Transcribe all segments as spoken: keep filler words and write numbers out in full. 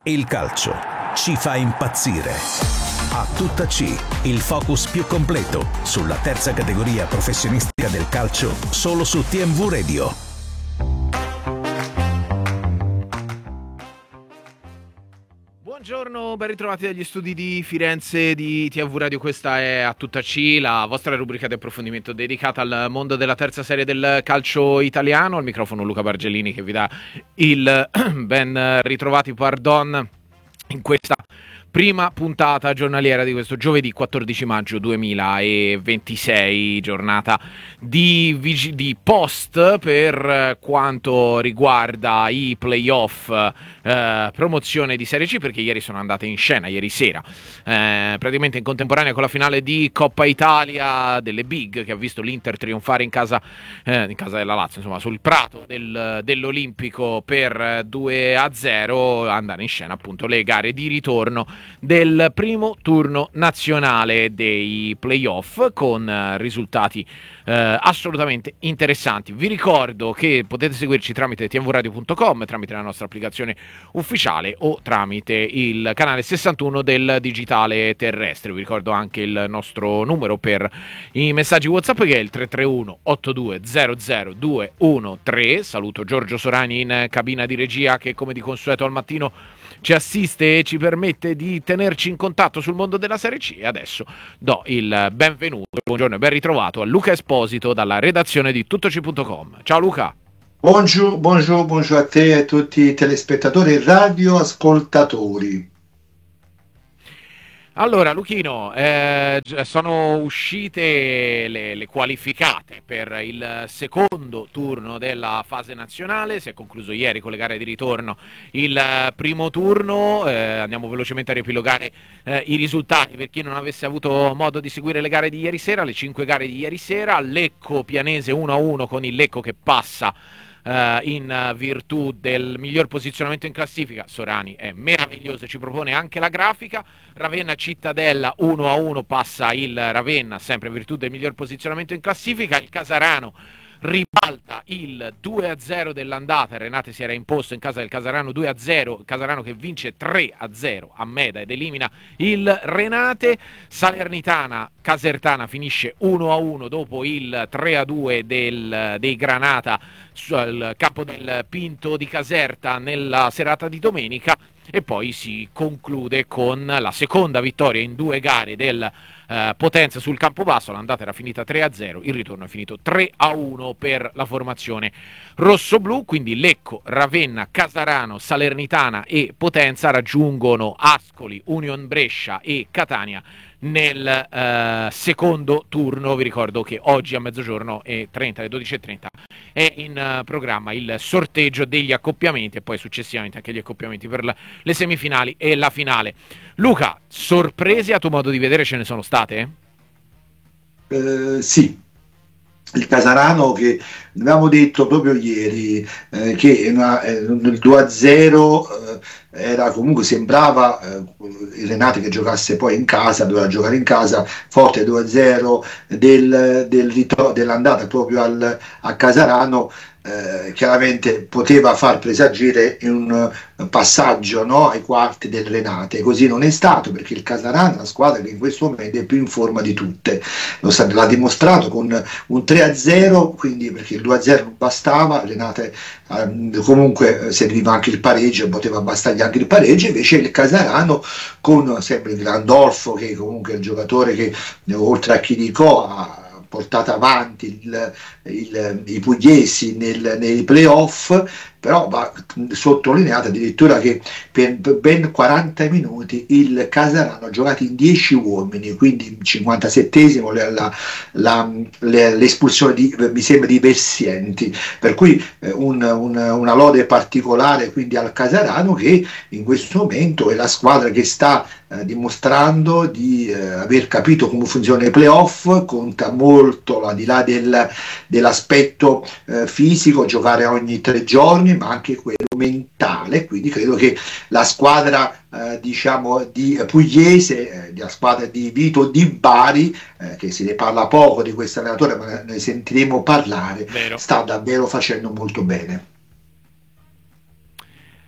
Il calcio ci fa impazzire. A tutta C, il focus più completo sulla terza categoria professionistica del calcio, solo su T M V Radio. Buongiorno, ben ritrovati dagli studi di Firenze di T M V Radio. Questa è A tutta C, la vostra rubrica di approfondimento dedicata al mondo della terza serie del calcio italiano. Al microfono Luca Bargellini che vi dà il ben ritrovati pardon in questa prima puntata giornaliera di questo giovedì quattordici maggio duemilaventisei, giornata di, vig- di post per quanto riguarda i playoff eh, promozione di Serie C, perché ieri sono andate in scena, ieri sera, eh, praticamente in contemporanea con la finale di Coppa Italia delle Big, che ha visto l'Inter trionfare in casa, eh, in casa della Lazio, insomma sul prato del, dell'Olimpico per due a zero, andare in scena appunto le gare di ritorno del primo turno nazionale dei playoff, con eh, risultati eh, assolutamente interessanti. Vi ricordo che potete seguirci tramite t m v radio punto com, tramite la nostra applicazione ufficiale o tramite il canale sessantuno del digitale terrestre. Vi ricordo anche il nostro numero per i messaggi WhatsApp, che è il tre tre uno otto due zero zero due uno tre. Saluto Giorgio Sorani in cabina di regia, che come di consueto al mattino ci assiste e ci permette di tenerci in contatto sul mondo della Serie C. E adesso do il benvenuto, buongiorno e ben ritrovato a Luca Esposito dalla redazione di tuttoci punto com. Ciao Luca. Buongiorno, buongiorno, buongiorno a te e a tutti i telespettatori e radioascoltatori. Allora Luchino, eh, sono uscite le, le qualificate per il secondo turno della fase nazionale. Si è concluso ieri con le gare di ritorno il primo turno. Eh, andiamo velocemente a riepilogare eh, i risultati per chi non avesse avuto modo di seguire le gare di ieri sera, le cinque gare di ieri sera. Lecco Pianese uno a uno, con il Lecco che passa Uh, in virtù del miglior posizionamento in classifica. Sorani è meraviglioso, ci propone anche la grafica. Ravenna Cittadella uno a uno, passa il Ravenna sempre in virtù del miglior posizionamento in classifica. Il Casarano ribalta il due a zero dell'andata. Renate si era imposto in casa del Casarano due a zero, Casarano che vince tre a zero a Meda ed elimina il Renate. Salernitana Casertana finisce uno a uno dopo il tre a due del, dei Granata sul campo del Pinto di Caserta nella serata di domenica, e poi si conclude con la seconda vittoria in due gare del Uh, Potenza sul Campobasso. L'andata era finita tre a zero, il ritorno è finito tre a uno per la formazione rossoblù. Quindi Lecco, Ravenna, Casarano, Salernitana e Potenza raggiungono Ascoli, Union Brescia e Catania nel uh, secondo turno. Vi ricordo che oggi a mezzogiorno e trenta, alle dodici e trenta, è in uh, programma il sorteggio degli accoppiamenti e poi successivamente anche gli accoppiamenti per la, le semifinali e la finale. Luca, sorprese a tuo modo di vedere ce ne sono state? Eh, sì, il Casarano, che avevamo detto proprio ieri eh, che una, eh, il due a zero eh, era comunque, sembrava eh, il Renate che giocasse poi in casa, doveva giocare in casa, forte due a zero del, del ritro- dell'andata proprio al, a Casarano. Eh, chiaramente poteva far presagire un passaggio, no, ai quarti del Renate. Così non è stato, perché il Casarano è una squadra che in questo momento è più in forma di tutte, lo sta, l'ha dimostrato con un tre a zero, quindi, perché il due a zero non bastava, Renate eh, comunque serviva anche il pareggio, poteva bastargli anche il pareggio. Invece il Casarano, con sempre il Grandolfo, che comunque è il giocatore che oltre a Chirico ha portato avanti il, il, i pugliesi nel, nei playoff, però va sottolineato addirittura che per ben quaranta minuti il Casarano ha giocato in dieci uomini, quindi il cinquantasettesimo la, la, la, l'espulsione di, mi sembra, di Versienti, per cui eh, un, un, una lode particolare quindi al Casarano, che in questo momento è la squadra che sta eh, dimostrando di eh, aver capito come funziona i playoff. Conta molto, al di là del, dell'aspetto eh, fisico, giocare ogni tre giorni, ma anche quello mentale. Quindi credo che la squadra eh, diciamo di Pugliese, eh, la squadra di Vito Di Bari, eh, che se ne parla poco di questo allenatore, ma ne sentiremo parlare, Vero. Sta davvero facendo molto bene.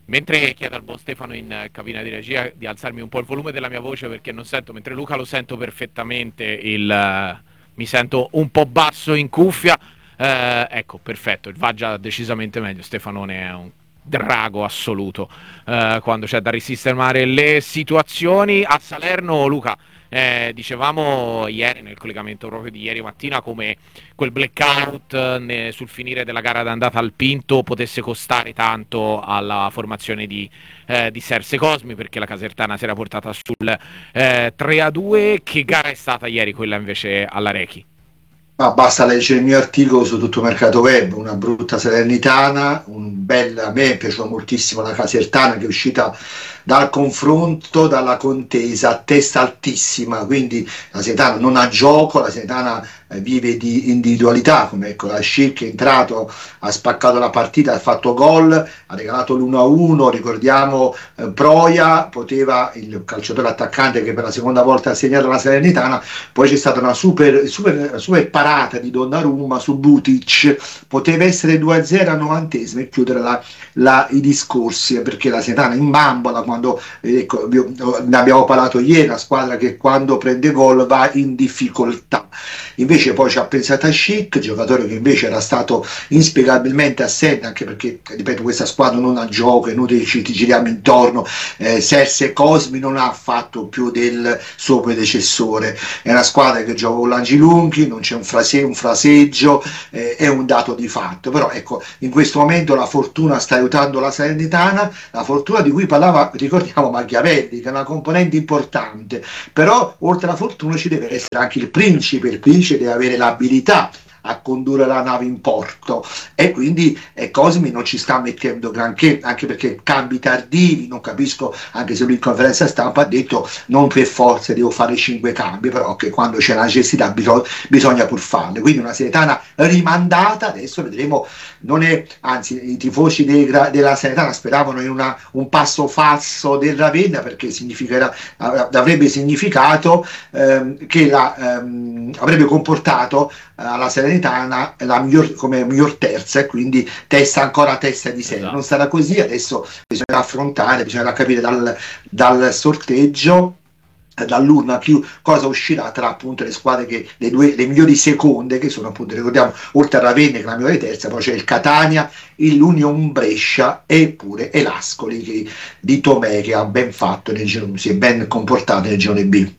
Mentre chiedo al buon Stefano in cabina di regia di alzarmi un po' il volume della mia voce perché non sento, mentre Luca lo sento perfettamente, il, mi sento un po' basso in cuffia. Eh, ecco, perfetto, va già decisamente meglio. Stefanone è un drago assoluto eh, quando c'è da risistemare le situazioni. A Salerno, Luca, eh, dicevamo ieri nel collegamento proprio di ieri mattina come quel blackout eh, ne- sul finire della gara d'andata al Pinto potesse costare tanto alla formazione di, eh, di Serse Cosmi, perché la Casertana si era portata sul eh, tre a due. Che gara è stata ieri quella invece alla Rechi? Ma basta leggere il mio articolo su Tutto Mercato Web, una brutta Salernitana, un bel, a me è piaciuta moltissimo la Casertana che è uscita dal confronto, dalla contesa a testa altissima, quindi la Salernitana non ha gioco, la Salernitana eh, vive di individualità, come ecco la Schick è entrato, ha spaccato la partita, ha fatto gol, ha regalato l'uno a uno, ricordiamo eh, Proia, poteva il calciatore attaccante che per la seconda volta ha segnato la Salernitana, poi c'è stata una super, super, super parata di Donnarumma su Butic, poteva essere due a zero al novantesimo e chiudere la, la, i discorsi, perché la Salernitana in bambola, quando ecco, ne abbiamo parlato ieri, una squadra che quando prende gol va in difficoltà. Invece poi ci ha pensato a Schick, giocatore che invece era stato inspiegabilmente assente, anche perché, ripeto, questa squadra non ha gioco, è inutile ci ti giriamo intorno, eh, Serse Cosmi non ha fatto più del suo predecessore, è una squadra che gioca con l'Angi lunghi, non c'è un, frase, un fraseggio, eh, è un dato di fatto, però ecco, in questo momento la fortuna sta aiutando la Salernitana, la fortuna di cui parlava, ricordiamo, Machiavelli, che è una componente importante, però oltre alla fortuna ci deve essere anche il principe, il principe deve avere l'abilità a condurre la nave in porto e quindi eh, Cosmi non ci sta mettendo granché, anche perché cambi tardivi, non capisco, anche se lui in conferenza stampa ha detto non per forza devo fare cinque cambi, però che quando c'è la necessità bisogna, bisogna pur farle, quindi una Salernitana rimandata, adesso vedremo, non è, anzi i tifosi dei, della Salernitana speravano in una, un passo falso del Ravenna perché significherà, avrebbe significato ehm, che la, ehm, avrebbe comportato alla Salernitana la miglior, come miglior terza e quindi testa ancora testa di serie. Esatto. Non sarà così, adesso bisogna affrontare, bisogna capire dal, dal sorteggio, dall'urna più cosa uscirà tra appunto le squadre che le due le migliori seconde che sono appunto, ricordiamo, oltre a Ravenna che è la migliore terza, poi c'è il Catania, l'Union Brescia e pure Elascoli che, di Tomè, che ha ben fatto nel girone, si è ben comportato nel girone B.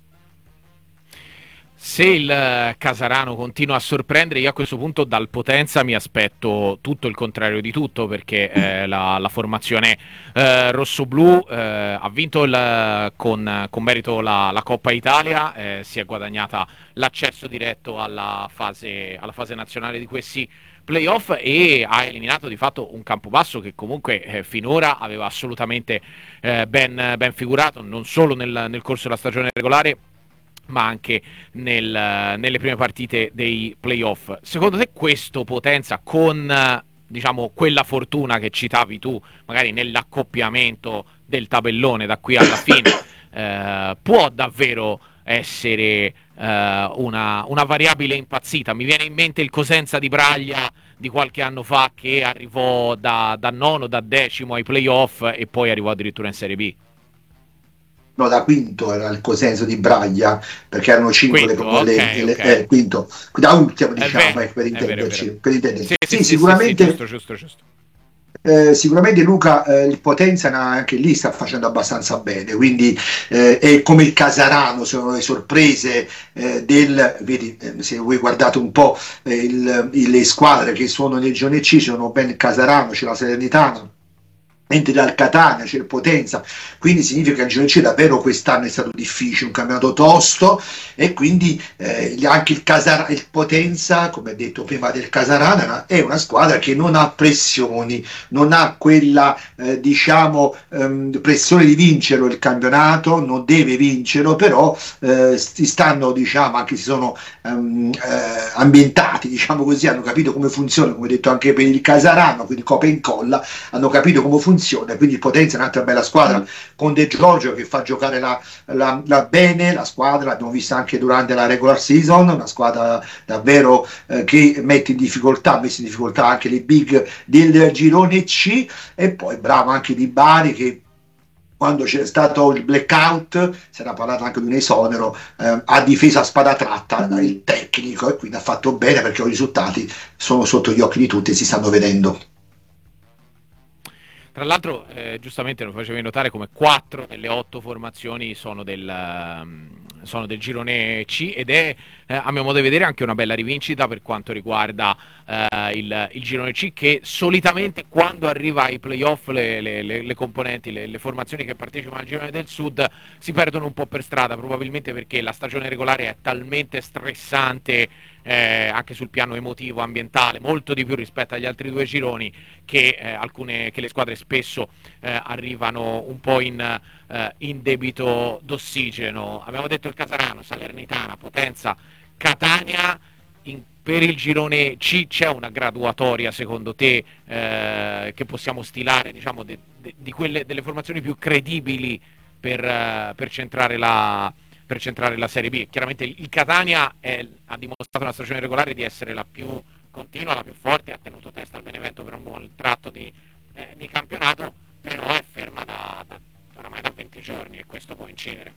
Se il Casarano continua a sorprendere, io a questo punto dal Potenza mi aspetto tutto il contrario di tutto, perché eh, la, la formazione eh, rossoblù eh, ha vinto il, con, con merito la, la Coppa Italia, eh, si è guadagnata l'accesso diretto alla fase, alla fase nazionale di questi playoff e ha eliminato di fatto un Campobasso che comunque eh, finora aveva assolutamente eh, ben, ben figurato, non solo nel, nel corso della stagione regolare, ma anche nel, nelle prime partite dei playoff. Secondo te questo Potenza, con diciamo quella fortuna che citavi tu, magari nell'accoppiamento del tabellone da qui alla fine, eh, può davvero essere eh, una, una variabile impazzita? Mi viene in mente il Cosenza di Braglia di qualche anno fa che arrivò da, da nono, da decimo ai playoff e poi arrivò addirittura in Serie B. No, da quinto era il Cosenza di Braglia, perché erano cinque quinto, le, okay, le, okay. Eh, quinto, da ultimo diciamo, vero, eh, per intenderci. Per intenderci. Sì, sì, sì, sicuramente, sì, sì, giusto, giusto, giusto. Eh, sicuramente Luca, eh, il Potenza anche lì sta facendo abbastanza bene, quindi eh, è come il Casarano, sono le sorprese eh, del, vedi, eh, se voi guardate un po' eh, il, il, le squadre che sono nel girone C, sono ben il Casarano, c'è la Salernitana, mentre dal Catania c'è il Potenza, quindi significa che il girone C davvero quest'anno è stato difficile, un campionato tosto e quindi eh, anche il, Casar- il Potenza, come detto prima del Casarana, è una squadra che non ha pressioni, non ha quella eh, diciamo ehm, pressione di vincerlo il campionato, non deve vincerlo, però eh, si stanno, diciamo, anche si sono ehm, eh, ambientati, diciamo così, hanno capito come funziona, come detto anche per il Casarano, quindi copia e incolla, hanno capito come funziona funziona, quindi Potenza è un'altra bella squadra con De Giorgio che fa giocare la, la, la bene la squadra, l'abbiamo vista anche durante la regular season, una squadra davvero eh, che mette in difficoltà, ha messo in difficoltà anche le big del girone C, e poi bravo anche Di Bari che quando c'è stato il blackout, si era parlato anche di un esonero, eh, ha difeso a spada tratta il tecnico e quindi ha fatto bene perché i risultati sono sotto gli occhi di tutti e si stanno vedendo. Tra l'altro, eh, giustamente lo facevi notare come quattro delle otto formazioni sono del, um, sono del girone C, ed è, eh, a mio modo di vedere, anche una bella rivincita per quanto riguarda eh, il, il girone C, che solitamente quando arriva ai playoff le, le, le, le componenti, le, le formazioni che partecipano al girone del Sud si perdono un po' per strada, probabilmente perché la stagione regolare è talmente stressante, Eh, anche sul piano emotivo, ambientale, molto di più rispetto agli altri due gironi, che, eh, alcune, che le squadre spesso eh, arrivano un po' in, eh, in debito d'ossigeno. Abbiamo detto il Casarano, Salernitana, Potenza, Catania. In, per il girone C c'è una graduatoria secondo te eh, che possiamo stilare, diciamo, de, de, di quelle, delle formazioni più credibili per, uh, per centrare la per centrare la Serie B? Chiaramente il Catania è, ha dimostrato una stagione regolare di essere la più continua, la più forte, ha tenuto testa al Benevento per un buon tratto di, eh, di campionato, però è ferma da, da, oramai da venti giorni e questo può incidere.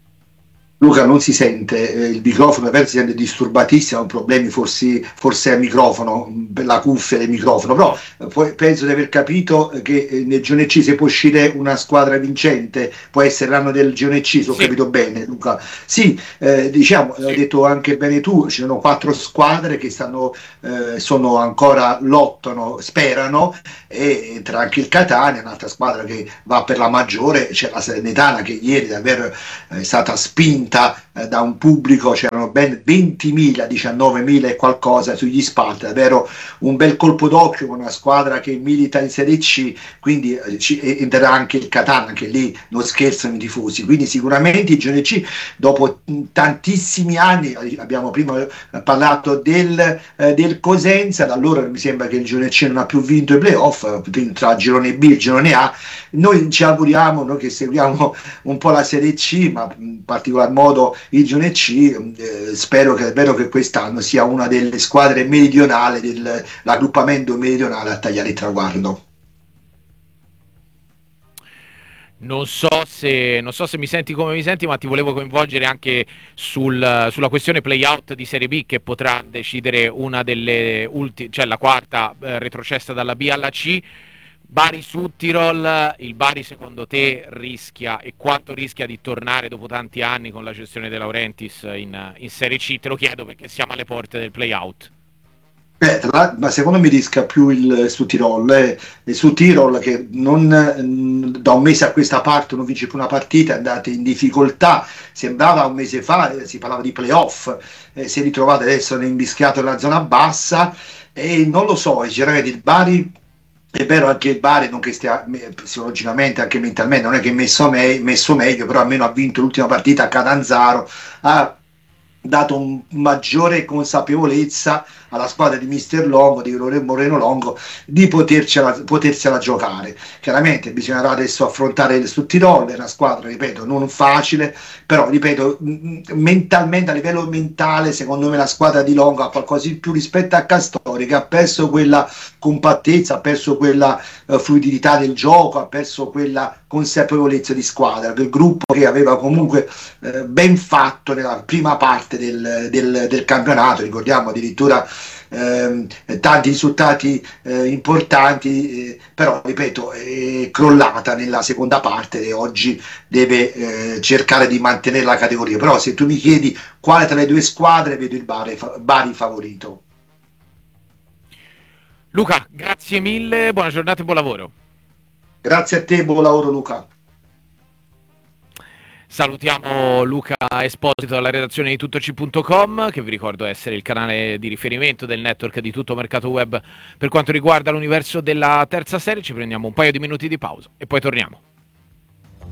Luca, non si sente, eh, il microfono per si sente disturbatissimo, ha problemi forse, forse al microfono, per la cuffia del microfono, però eh, poi penso di aver capito che eh, nel girone C se può uscire una squadra vincente, può essere l'anno del girone C, se ho Sì. capito bene, Luca. Sì, eh, diciamo, Sì. hai detto anche bene tu, ci sono quattro squadre che stanno, eh, sono ancora lottano, sperano, e tra anche il Catania, un'altra squadra che va per la maggiore, c'è la Salernitana che ieri davvero è stata spinta da un pubblico, c'erano ben ventimila, diciannovemila e qualcosa sugli spalti, davvero un bel colpo d'occhio con una squadra che milita in Serie C, quindi eh, ci, entrerà anche il Catania, anche lì non scherzano i tifosi, quindi sicuramente il girone C dopo tantissimi anni, abbiamo prima parlato del, eh, del Cosenza, da allora mi sembra che il girone C non ha più vinto i playoff, tra il girone B e il girone A, noi ci auguriamo, noi che seguiamo un po' la Serie C, ma in particolar modo il girone C, eh, spero che davvero che quest'anno sia una delle squadre meridionali dell'aggruppamento meridionale a tagliare il traguardo. Non so, se, non so se mi senti come mi senti, ma ti volevo coinvolgere anche sul, sulla questione play-out di Serie B, che potrà decidere una delle ultime, cioè la quarta eh, retrocessa dalla B alla C. Bari Südtirol, il Bari secondo te rischia, e quanto rischia, di tornare dopo tanti anni con la gestione De Laurentiis in, in Serie C? Te lo chiedo perché siamo alle porte del play-out. Eh, tra, ma secondo me rischia più il Südtirol, eh. il Südtirol che non, da un mese a questa parte non vince più una partita, è andata in difficoltà, sembrava un mese fa, eh, si parlava di playoff, eh, si è ritrovato adesso imbischiato nella zona bassa, e non lo so, sinceramente il Bari, è vero, anche il Bari non che stia psicologicamente, anche mentalmente non è che è messo, me, messo meglio, però almeno ha vinto l'ultima partita a Catanzaro, ha dato un maggiore consapevolezza alla squadra di mister Longo, di Moreno Longo, di potercela, potersela giocare. Chiaramente bisognerà adesso affrontare il Südtirol, è una squadra, ripeto, non facile, però ripeto, mentalmente, a livello mentale, secondo me la squadra di Longo ha qualcosa di più rispetto a Castori, che ha perso quella compattezza, ha perso quella uh, fluidità del gioco, ha perso quella consapevolezza di squadra, del gruppo che aveva comunque eh, ben fatto nella prima parte del, del, del campionato, ricordiamo addirittura eh, tanti risultati eh, importanti, eh, però ripeto è crollata nella seconda parte e oggi deve eh, cercare di mantenere la categoria, però se tu mi chiedi quale tra le due squadre, vedo il Bari, Bari favorito. Luca, grazie mille, buona giornata e buon lavoro. Grazie a te, buon lavoro Luca. Salutiamo Luca Esposito dalla redazione di tuttoci punto com, che vi ricordo essere il canale di riferimento del network di Tutto Mercato Web per quanto riguarda l'universo della terza serie. Ci prendiamo un paio di minuti di pausa e poi torniamo.